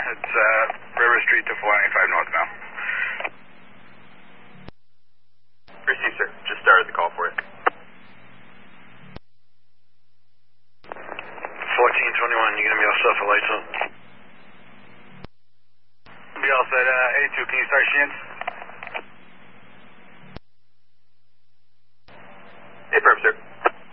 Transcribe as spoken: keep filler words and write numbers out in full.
It's uh, River Street to four ninety-five northbound. Received, sir. Just started the call for you. fourteen twenty-one, you gonna be all set for lights on? Be all set, uh, eighty-two, can you start Shins? Affirm, sir.